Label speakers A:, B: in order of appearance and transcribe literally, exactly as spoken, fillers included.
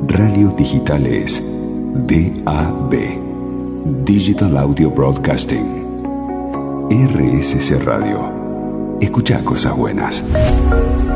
A: Radio Digital es D A B, Digital Audio Broadcasting. R S C Radio. Escucha cosas buenas.